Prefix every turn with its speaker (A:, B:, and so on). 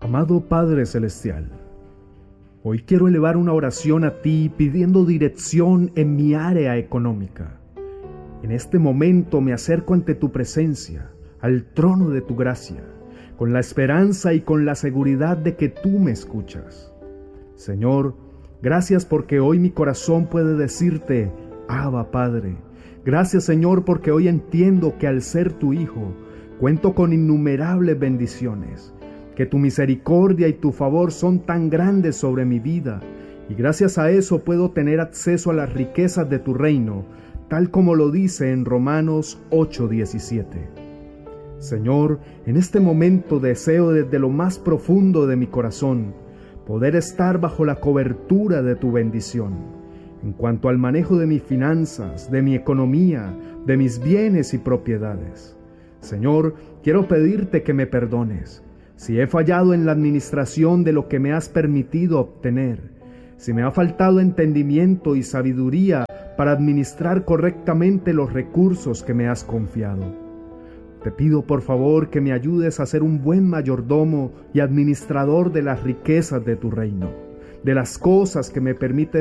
A: Amado Padre Celestial, hoy quiero elevar una oración a ti pidiendo dirección en mi área económica. En este momento me acerco ante tu presencia, al trono de tu gracia, con la esperanza y con la seguridad de que tú me escuchas. Señor, gracias porque hoy mi corazón puede decirte, Abba Padre. Gracias, Señor, porque hoy entiendo que al ser tu hijo, cuento con innumerables bendiciones, que tu misericordia y tu favor son tan grandes sobre mi vida, y gracias a eso puedo tener acceso a las riquezas de tu reino, tal como lo dice en Romanos 8:17. Señor, en este momento deseo desde lo más profundo de mi corazón poder estar bajo la cobertura de tu bendición. En cuanto al manejo de mis finanzas, de mi economía, de mis bienes y propiedades. Señor, quiero pedirte que me perdones si he fallado en la administración de lo que me has permitido obtener, si me ha faltado entendimiento y sabiduría para administrar correctamente los recursos que me has confiado. Te pido por favor que me ayudes a ser un buen mayordomo y administrador de las riquezas de tu reino, de las cosas que me permite